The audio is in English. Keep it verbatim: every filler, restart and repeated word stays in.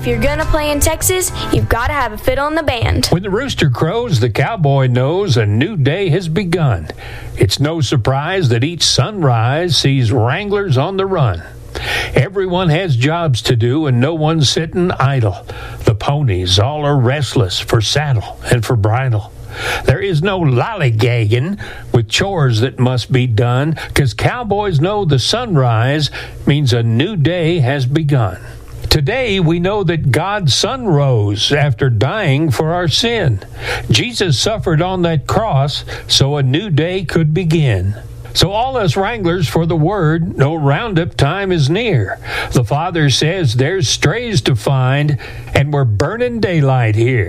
if you're gonna play in Texas, you've got to have a fiddle in the band. When the rooster crows, the cowboy knows a new day has begun. It's no surprise that each sunrise sees wranglers on the run. Everyone has jobs to do and no one's sitting idle. The ponies all are restless for saddle and for bridle. There is no lollygagging with chores that must be done, 'cause cowboys know the sunrise means a new day has begun. Today we know that God's Son rose after dying for our sin. Jesus suffered on that cross so a new day could begin. So all us wranglers for the word know roundup time is near. The Father says there's strays to find, and we're burning daylight here.